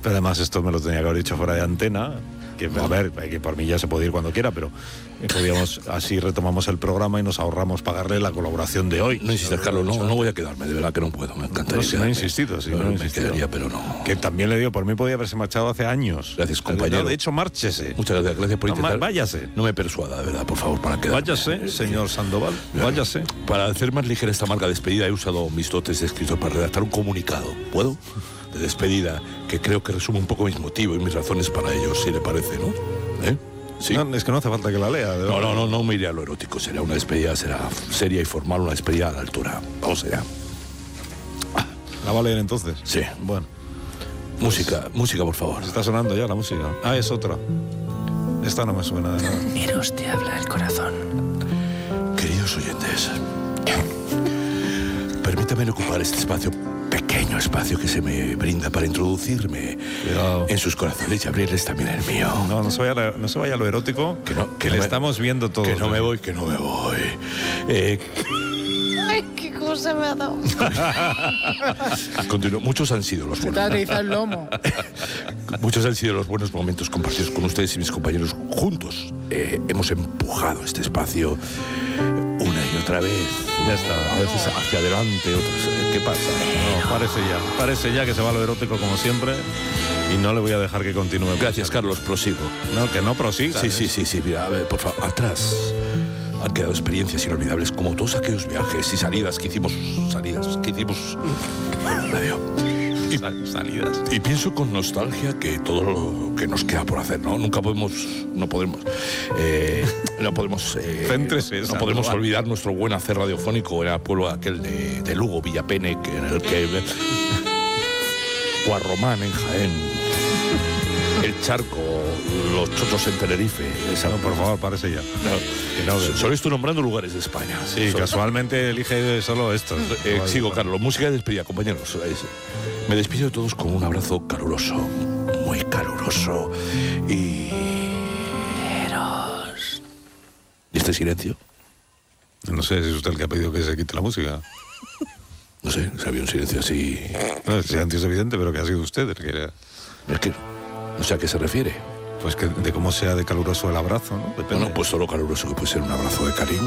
Pero además esto me lo tenía que haber dicho fuera de antena, que a ver, que por mí ya se puede ir cuando quiera, pero podíamos, así retomamos el programa y nos ahorramos pagarle la colaboración de hoy. No insistas, Carlos, no voy a quedarme, de verdad que no puedo, me encantaría. No, si no he insistido, sí, no he insistido. Me quedaría, pero no. Que también le digo, por mí podía haberse marchado hace años. Gracias, compañero. No, de hecho, márchese. Muchas gracias por intentar. Váyase. No me persuada, de verdad, por favor, para quedarme. Váyase, señor Sandoval, váyase. Para hacer más ligera esta marca de despedida he usado mis dotes de escritor para redactar un comunicado. ¿Puedo? De despedida, que creo que resume un poco mis motivos y mis razones para ello, si le parece, ¿no? Sí. No, es que no hace falta que la lea. No me iré a lo erótico. Será una despedida, será seria y formal, una despedida a la altura. Vamos allá. ¿La va a leer entonces? Sí. Bueno. Música, por favor. Está sonando ya la música. Ah, es otra. Esta no me suena de nada. Eros te habla el corazón. Queridos oyentes, permítanme ocupar este espacio, pequeño espacio que se me brinda para introducirme en sus corazones y abrirles también el mío. No se vaya a lo erótico, que le estamos viendo todo. Que no me voy. Ay, qué cosa me ha dado. Continúo. Muchos han sido los buenos. el lomo. Muchos han sido los buenos momentos compartidos con ustedes y mis compañeros juntos. Hemos empujado este espacio una y otra vez. Ya está. A veces hacia adelante, otras. ¿Qué pasa? No, parece ya que se va a lo erótico como siempre y no le voy a dejar que continúe. Gracias, Carlos, prosigo. No, que no prosiga. Sí, mira, a ver, por favor, atrás. Han quedado experiencias inolvidables como todos aquellos viajes y salidas que hicimos. Radio. Salidas. Y pienso con nostalgia que todo lo que nos queda por hacer, ¿no? No podemos olvidar nuestro buen hacer radiofónico en el pueblo aquel de Lugo, Villapenec, en el que Guarromán en Jaén, el Charco, los Chochos en Tenerife. No, por favor, párese ya. Solo estoy nombrando lugares de España. Sí, casualmente elige solo estos. Sigo, Carlos. Música de despedida, compañeros. Me despido de todos con un abrazo caluroso, muy caluroso y... Eros. ¿Y este silencio? No sé si es usted el que ha pedido que se quite la música. No sé, si había un silencio así... No, el silencio es evidente, pero que ha sido usted el que... Es que... No sé a qué se refiere. Pues que de cómo sea de caluroso el abrazo, ¿no? Depende. Bueno, pues solo caluroso que puede ser un abrazo de cariño,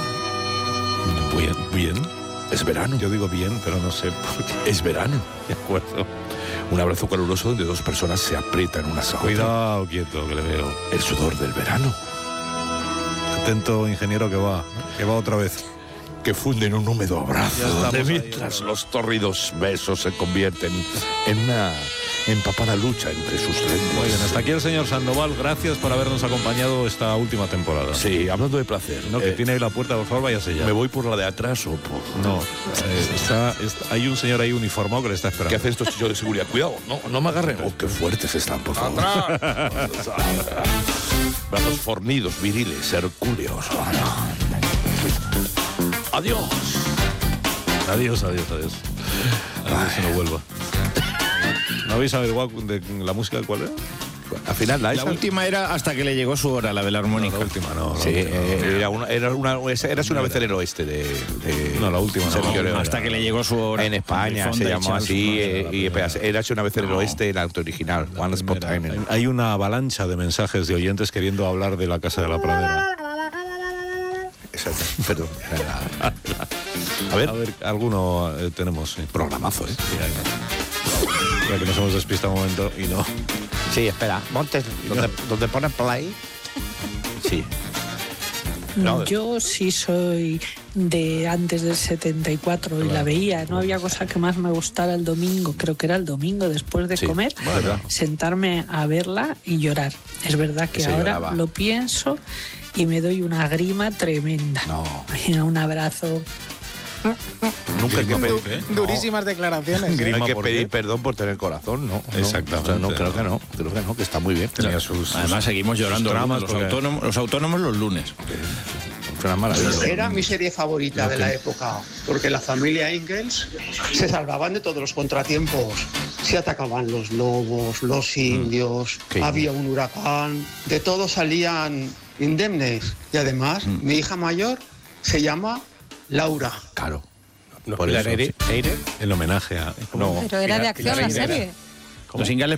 ¿no? Bien. Es verano. Yo digo bien, pero no sé por qué. Es verano. De acuerdo. Un abrazo caluroso donde dos personas se aprietan unas a otras. Cuidado, quieto, que le veo. El sudor del verano. Atento, ingeniero, que va otra vez. Que funden un húmedo abrazo. De mientras los tórridos besos se convierten en una empapada lucha entre sus lenguas. Muy bien, hasta aquí el señor Sandoval. Gracias por habernos acompañado esta última temporada. Sí, hablando de placer. No, que tiene ahí la puerta, por favor, váyase ya. ¿Me voy por la de atrás o por...? No, hay un señor ahí uniformado que le está esperando. ¿Qué hacen estos chicos de seguridad? Cuidado, no me agarren. Oh, qué fuertes están, por favor. Brazos fornidos, viriles, hercúleos. Adiós. Adiós. A ver si no vuelva. ¿No habéis averiguado de la música cuál era? Al final la última era hasta que le llegó su hora, la de la armónica. No, la última no. Sí, era una vez en el oeste de no, la última no. Hasta que le llegó su hora. En España se llamó así y era una vez en el oeste, en el auto original. One Spot Time. Hay una avalancha de mensajes de oyentes queriendo hablar de la Casa de la Pradera. Exacto. Perdón. A ver, alguno tenemos. Sí. Programazo, ¿eh? Ya que nos hemos despistado un momento y no. Sí, espera. Montes, donde ponen play. Sí. No, yo sí soy de antes del 74 y la veía. No había cosa que más me gustara el domingo. Creo que era el domingo después de comer. ¿Verdad? Sentarme a verla y llorar. Es verdad que ahora lloraba. Lo pienso y me doy una grima tremenda. No. Un abrazo. Nunca hay que pedir, durísimas declaraciones. No hay que pedir perdón por tener corazón, ¿no. Exactamente. No, creo que no, que está muy bien. Además seguimos llorando los autónomos los lunes. Era mi serie favorita de la época, porque la familia Ingalls se salvaban de todos los contratiempos. Se atacaban los lobos, los indios, había un huracán, de todo salían indemnes. Y además, mi hija mayor se llama Laura. Claro. Por eso, en homenaje a... Pero era de acción la serie. Los Ingalls